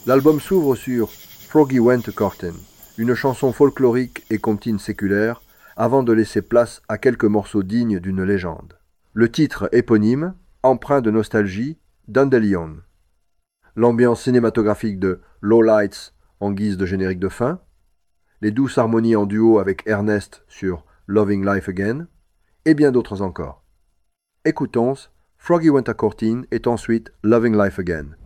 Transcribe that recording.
L'album s'ouvre sur Froggy Went a Courtin, une chanson folklorique et comptine séculaire, avant de laisser place à quelques morceaux dignes d'une légende. Le titre éponyme, empreint de nostalgie, Dandelion. L'ambiance cinématographique de Low Lights en guise de générique de fin, les douces harmonies en duo avec Ernest sur Loving Life Again, et bien d'autres encore. Écoutons Froggy Went a Courtin et ensuite Loving Life Again.